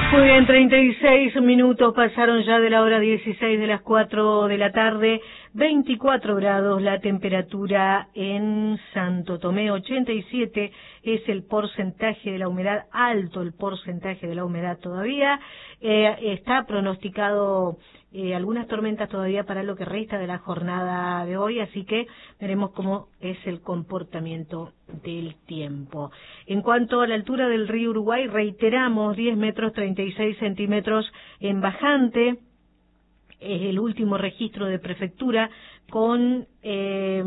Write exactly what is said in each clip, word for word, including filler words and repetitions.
Muy bien, treinta y seis minutos pasaron ya de la hora dieciséis de las cuatro de la tarde, veinticuatro grados la temperatura en Santo Tomé, ochenta y siete es el porcentaje de la humedad, alto el porcentaje de la humedad todavía, eh, está pronosticado eh, algunas tormentas todavía para lo que resta de la jornada de hoy, así que veremos cómo es el comportamiento del tiempo. En cuanto a la altura del río Uruguay, reiteramos diez metros treinta y seis centímetros en bajante, es el último registro de prefectura con eh,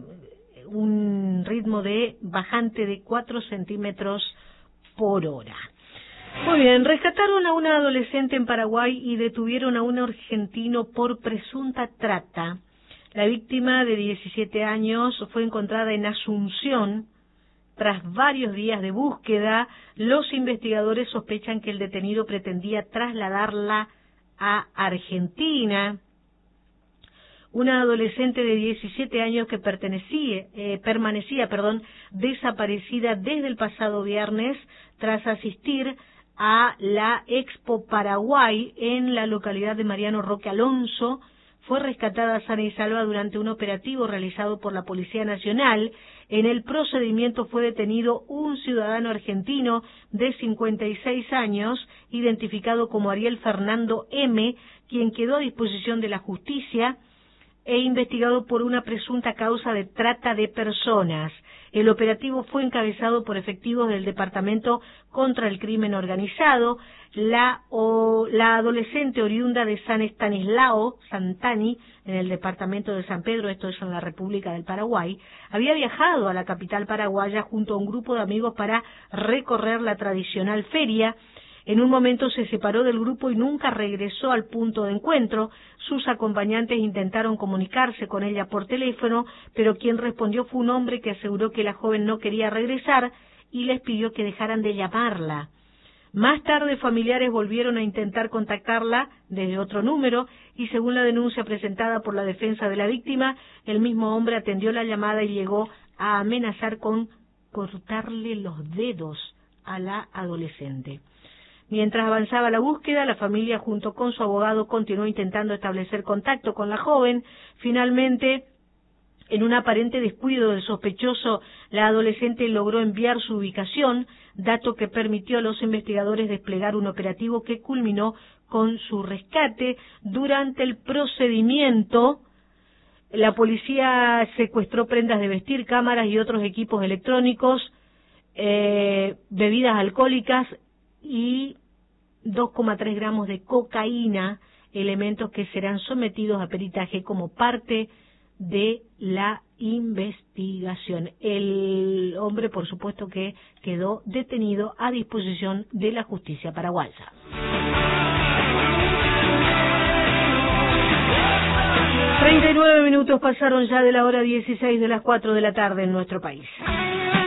un ritmo de bajante de cuatro centímetros por hora. Muy bien, rescataron a una adolescente en Paraguay y detuvieron a un argentino por presunta trata. La víctima de diecisiete años fue encontrada en Asunción. Tras varios días de búsqueda, los investigadores sospechan que el detenido pretendía trasladarla a Argentina. Una adolescente de diecisiete años que pertenecía, eh, permanecía perdón, desaparecida desde el pasado viernes tras asistir a la Expo Paraguay en la localidad de Mariano Roque Alonso, fue rescatada sana y salva durante un operativo realizado por la Policía Nacional. En el procedimiento fue detenido un ciudadano argentino de cincuenta y seis años, identificado como Ariel Fernando M., quien quedó a disposición de la justicia e investigado por una presunta causa de trata de personas. El operativo fue encabezado por efectivos del Departamento contra el Crimen Organizado. La, o, la adolescente oriunda de San Estanislao, Santani, en el departamento de San Pedro, esto es en la República del Paraguay, había viajado a la capital paraguaya junto a un grupo de amigos para recorrer la tradicional feria. En un momento se separó del grupo y nunca regresó al punto de encuentro. Sus acompañantes intentaron comunicarse con ella por teléfono, pero quien respondió fue un hombre que aseguró que la joven no quería regresar y les pidió que dejaran de llamarla. Más tarde, familiares volvieron a intentar contactarla desde otro número y, según la denuncia presentada por la defensa de la víctima, el mismo hombre atendió la llamada y llegó a amenazar con cortarle los dedos a la adolescente. Mientras avanzaba la búsqueda, la familia junto con su abogado continuó intentando establecer contacto con la joven. Finalmente, en un aparente descuido del sospechoso, la adolescente logró enviar su ubicación, dato que permitió a los investigadores desplegar un operativo que culminó con su rescate. Durante el procedimiento, la policía secuestró prendas de vestir, cámaras y otros equipos electrónicos, eh, bebidas alcohólicas y dos coma tres gramos de cocaína, elementos que serán sometidos a peritaje como parte de la investigación. El hombre, por supuesto, que quedó detenido a disposición de la justicia paraguaya. treinta y nueve minutos pasaron ya de la hora dieciséis de las cuatro de la tarde en nuestro país.